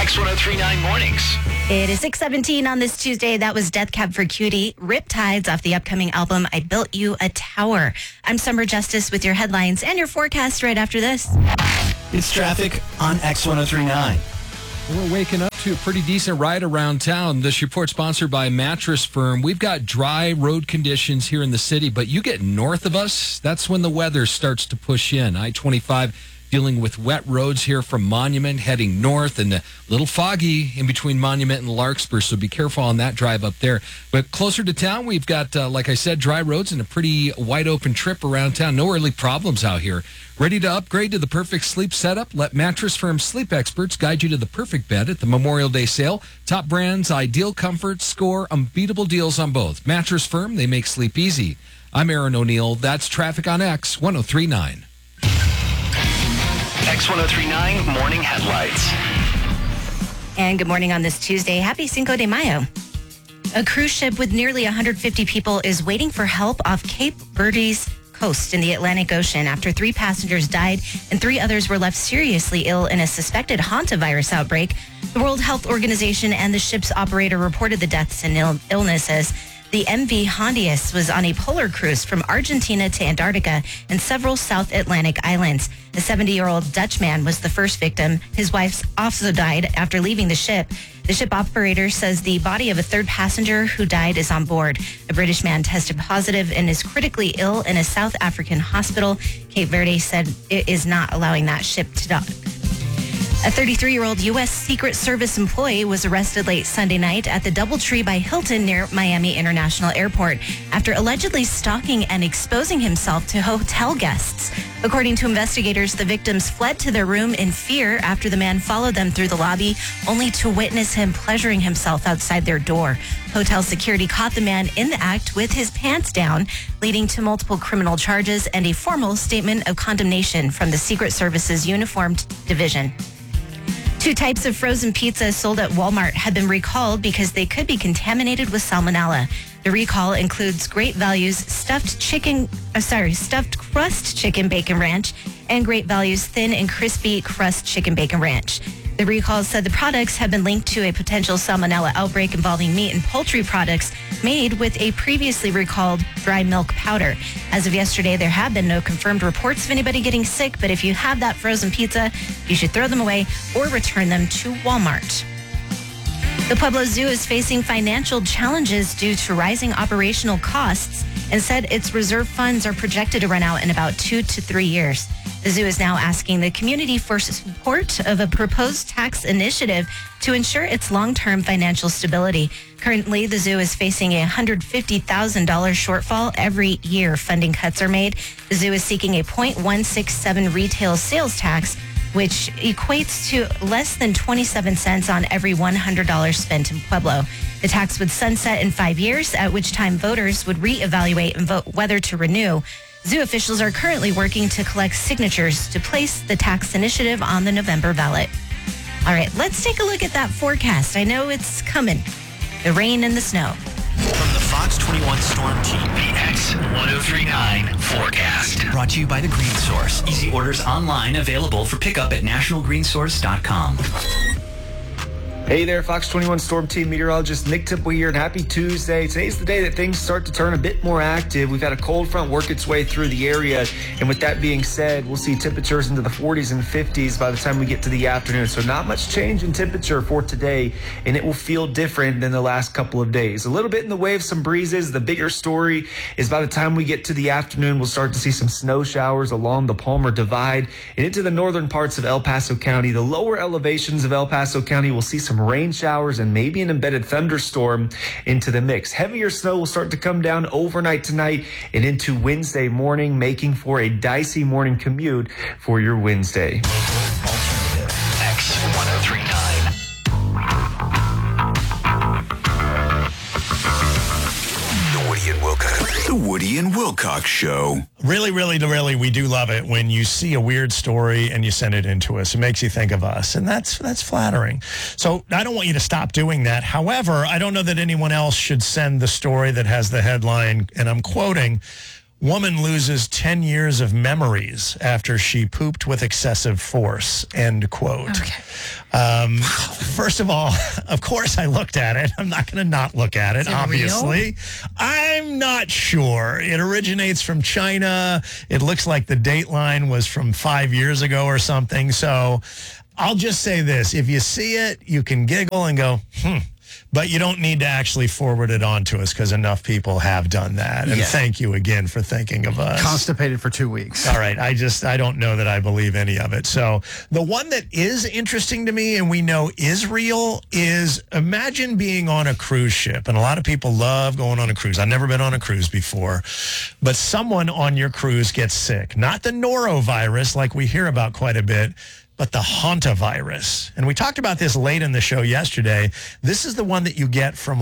X1039 Mornings. It is 6:17 on this Tuesday. That was Death Cab for Cutie, Riptides off the upcoming album, I Built You a Tower. I'm Summer Justice with your headlines and your forecast right after this. It's traffic on X1039. We're waking up to a pretty decent ride around town. This report sponsored by Mattress Firm. We've got dry road conditions here in the city, but you get north of us, that's when the weather starts to push in. I-25 dealing with wet roads here from Monument heading north, and a little foggy in between Monument and Larkspur, so be careful on that drive up there. But closer to town, we've got, like I said, dry roads and a pretty wide open trip around town. No early problems out here. Ready to upgrade to the perfect sleep setup? Let Mattress Firm sleep experts guide you to the perfect bed at the Memorial Day sale. Top brands, ideal comfort, score unbeatable deals on both. Mattress Firm, they make sleep easy. I'm Aaron O'Neill. That's traffic on X1039. X1039 Morning Headlights. And good morning on this Tuesday. Happy Cinco de Mayo. A cruise ship with nearly 150 people is waiting for help off Cape Verde's coast in the Atlantic Ocean after 3 passengers died and 3 others were left seriously ill in a suspected hantavirus outbreak. The World Health Organization and the ship's operator reported the deaths and illnesses. The MV Hondius was on a polar cruise from Argentina to Antarctica and several South Atlantic islands. A 70-year-old Dutch man was the first victim. His wife also died after leaving the ship. The ship operator says the body of a 3rd passenger who died is on board. A British man tested positive and is critically ill in a South African hospital. Cape Verde said it is not allowing that ship to dock. A 33-year-old U.S. Secret Service employee was arrested late Sunday night at the DoubleTree by Hilton near Miami International Airport after allegedly stalking and exposing himself to hotel guests. According to investigators, the victims fled to their room in fear after the man followed them through the lobby, only to witness him pleasuring himself outside their door. Hotel security caught the man in the act with his pants down, leading to multiple criminal charges and a formal statement of condemnation from the Secret Service's Uniformed Division. 2 types of frozen pizza sold at Walmart have been recalled because they could be contaminated with salmonella. The recall includes Great Value's stuffed crust chicken bacon ranch and Great Value's thin and crispy crust chicken bacon ranch. The recall said the products have been linked to a potential salmonella outbreak involving meat and poultry products made with a previously recalled dry milk powder. As of yesterday, there have been no confirmed reports of anybody getting sick, but if you have that frozen pizza, you should throw them away or return them to Walmart. The Pueblo Zoo is facing financial challenges due to rising operational costs and said its reserve funds are projected to run out in about 2 to 3 years. The zoo is now asking the community for support of a proposed tax initiative to ensure its long-term financial stability. Currently, the zoo is facing a $150,000 shortfall every year funding cuts are made. The zoo is seeking a 0.167 retail sales tax, which equates to less than 27 cents on every $100 spent in Pueblo. The tax would sunset in 5 years, at which time voters would reevaluate and vote whether to renew. Zoo officials are currently working to collect signatures to place the tax initiative on the November ballot. All right, let's take a look at that forecast. I know it's coming. The rain and the snow. From the Fox 21 Storm Team, the X1039 forecast. Brought to you by the Green Source. Easy orders online, available for pickup at nationalgreensource.com. Hey there, Fox 21 Storm Team meteorologist Nick Tipple here, and happy Tuesday. Today's the day that things start to turn a bit more active. We've had a cold front work its way through the area, and with that being said, we'll see temperatures into the 40s and 50s by the time we get to the afternoon. So not much change in temperature for today, and it will feel different than the last couple of days. A little bit in the way of some breezes. The bigger story is by the time we get to the afternoon, we'll start to see some snow showers along the Palmer Divide and into the northern parts of El Paso County. The lower elevations of El Paso County will see some rain showers and maybe an embedded thunderstorm into the mix. Heavier snow will start to come down overnight tonight and into Wednesday morning, making for a dicey morning commute for your Wednesday. Alternative X1039. The Woody and Wilcox Show. Really, we do love it when you see a weird story and you send it in to us. It makes you think of us, and that's flattering. So I don't want you to stop doing that. However, I don't know that anyone else should send the story that has the headline, and I'm quoting, "Woman loses 10 years of memories after she pooped with excessive force," end quote. Okay. First of all, of course I looked at it. I'm not going to not look at it, obviously. I'm not sure. It originates from China. It looks like the date line was from 5 years ago or something. So I'll just say this. If you see it, you can giggle and go, But you don't need to actually forward it on to us because enough people have done that. And thank you again for thinking of us. Constipated for 2 weeks. All right. I don't know that I believe any of it. So the one that is interesting to me and we know is real is imagine being on a cruise ship. And a lot of people love going on a cruise. I've never been on a cruise before. But someone on your cruise gets sick. Not the norovirus like we hear about quite a bit, but the hantavirus. And we talked about this late in the show yesterday. This is the one that you get from